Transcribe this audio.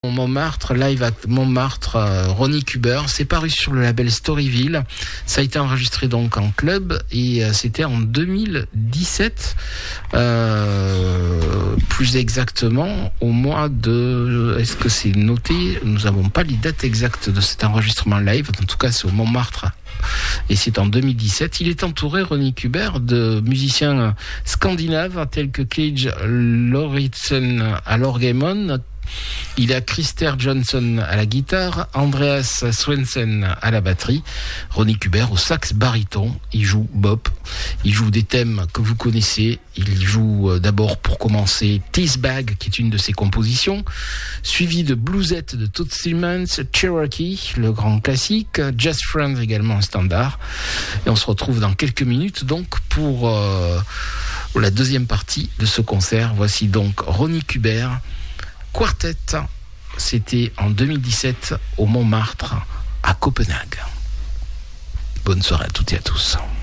Montmartre, live à Montmartre, Ronnie Kuber. C'est paru sur le label Storyville. Ça a été enregistré donc en club et c'était en 2017, plus exactement au mois de... Est-ce que c'est noté ? Nous n'avons pas les dates exactes de cet enregistrement live. En tout cas, c'est au Montmartre. Et c'est en 2017. Il est entouré, Ronnie Kuber, de musiciens scandinaves tels que Cage Lauritsen à l'orgemon. Il a Christer Johnson à la guitare, Andreas Swensen à la batterie, Ronnie Kuber au sax baryton. Il joue bop, il joue des thèmes que vous connaissez. Il joue d'abord, pour commencer, Tease Bag, qui est une de ses compositions, suivi de Bluesette de Toots Simmons, Cherokee, le grand classique, Just Friends, également un standard. Et on se retrouve dans quelques minutes donc pour la deuxième partie de ce concert. Voici donc Ronnie Kuber Quartet. C'était en 2017 au Montmartre à Copenhague. Bonne soirée à toutes et à tous.